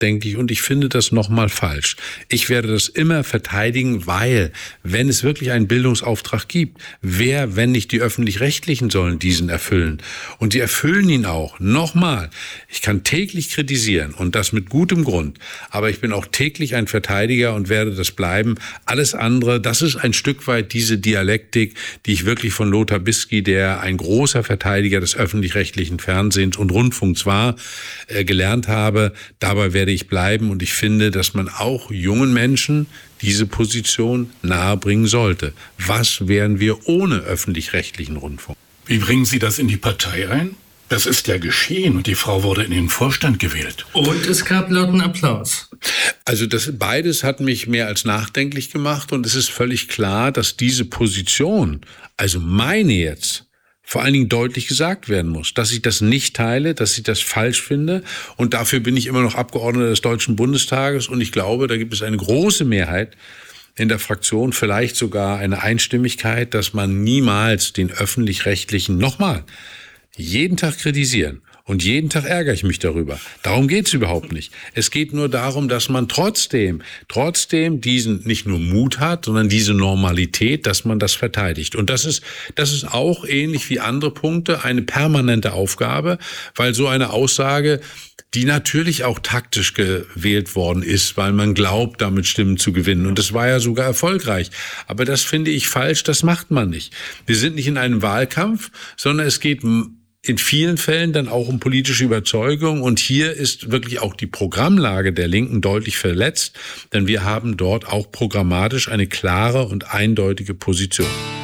denke ich, und ich finde das nochmal falsch. Ich werde das immer verteidigen, weil, wenn es wirklich einen Bildungsauftrag gibt, wer, wenn nicht die Öffentlich-Rechtlichen, sollen diesen erfüllen? Und die erfüllen ihn auch. Nochmal, ich kann täglich kritisieren und das mit gutem Grund, aber ich bin auch täglich ein Verteidiger und werde das bleiben. Alles andere, das ist ein Stück weit diese Dialektik, die ich wirklich von Lothar Bisky, der ein großer Verteidiger des öffentlich-rechtlichen Fernsehens und Rundfunks war, gelernt habe. Dabei werde ich bleiben und ich finde, dass man auch jungen Menschen diese Position nahebringen sollte. Was wären wir ohne öffentlich-rechtlichen Rundfunk? Wie bringen Sie das in die Partei ein? Das ist ja geschehen und die Frau wurde in den Vorstand gewählt. Und es gab lauten Applaus. Also beides hat mich mehr als nachdenklich gemacht und es ist völlig klar, dass diese Position, also meine jetzt, vor allen Dingen deutlich gesagt werden muss, dass ich das nicht teile, dass ich das falsch finde. Und dafür bin ich immer noch Abgeordneter des Deutschen Bundestages. Und ich glaube, da gibt es eine große Mehrheit in der Fraktion, vielleicht sogar eine Einstimmigkeit, dass man niemals den Öffentlich-Rechtlichen nochmal jeden Tag kritisieren. Und jeden Tag ärgere ich mich darüber. Darum geht's überhaupt nicht. Es geht nur darum, dass man trotzdem diesen nicht nur Mut hat, sondern diese Normalität, dass man das verteidigt. Und das ist auch ähnlich wie andere Punkte eine permanente Aufgabe, weil so eine Aussage, die natürlich auch taktisch gewählt worden ist, weil man glaubt, damit Stimmen zu gewinnen. Und das war ja sogar erfolgreich. Aber das finde ich falsch, das macht man nicht. Wir sind nicht in einem Wahlkampf, sondern es geht in vielen Fällen dann auch um politische Überzeugung. Und hier ist wirklich auch die Programmlage der Linken deutlich verletzt, denn wir haben dort auch programmatisch eine klare und eindeutige Position.